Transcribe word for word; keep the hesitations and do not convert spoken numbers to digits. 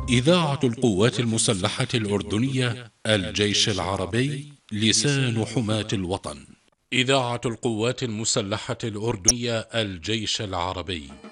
إذاعة القوات المسلحة الأردنية الجيش العربي لسان حماة الوطن. إذاعة القوات المسلحة الأردنية الجيش العربي.